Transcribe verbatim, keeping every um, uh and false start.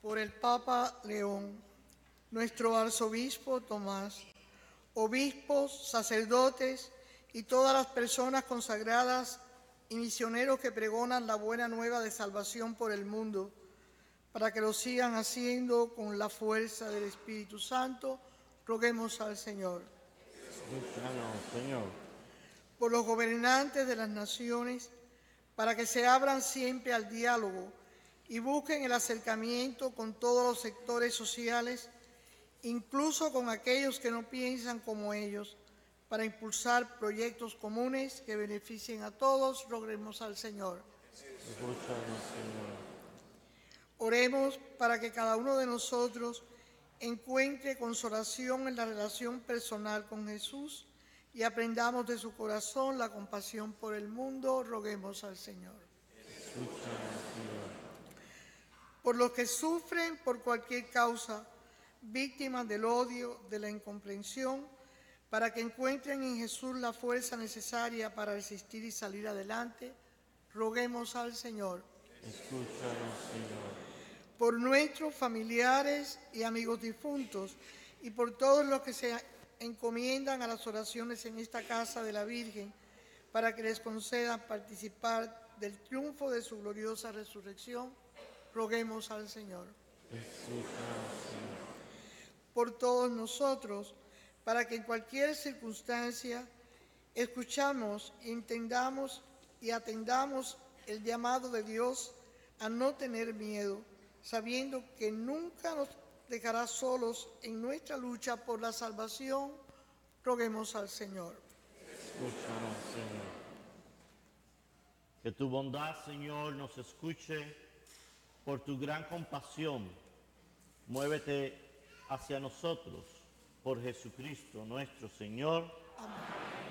por el Papa León, nuestro arzobispo Tomás, obispos, sacerdotes y todas las personas consagradas y misioneros que pregonan la buena nueva de salvación por el mundo, para que lo sigan haciendo con la fuerza del Espíritu Santo, roguemos al Señor. Escúchanos, Señor. Por los gobernantes de las naciones, para que se abran siempre al diálogo y busquen el acercamiento con todos los sectores sociales, incluso con aquellos que no piensan como ellos, para impulsar proyectos comunes que beneficien a todos, roguemos al Señor. Escúchanos, Señor. Oremos para que cada uno de nosotros encuentre consolación en la relación personal con Jesús y aprendamos de su corazón la compasión por el mundo, roguemos al Señor. Escúchanos, Señor. Por los que sufren por cualquier causa, víctimas del odio, de la incomprensión, para que encuentren en Jesús la fuerza necesaria para resistir y salir adelante, roguemos al Señor. Escúchanos, Señor. Por nuestros familiares y amigos difuntos y por todos los que se encomiendan a las oraciones en esta casa de la Virgen, para que les concedan participar del triunfo de su gloriosa resurrección, roguemos al Señor. Escúchanos, Señor. Por todos nosotros, para que en cualquier circunstancia escuchamos, entendamos y atendamos el llamado de Dios a no tener miedo, sabiendo que nunca nos dejará solos en nuestra lucha por la salvación, roguemos al Señor. Escúchanos, Señor. Que tu bondad, Señor, nos escuche. Por tu gran compasión, muévete hacia nosotros, por Jesucristo nuestro Señor. Amén.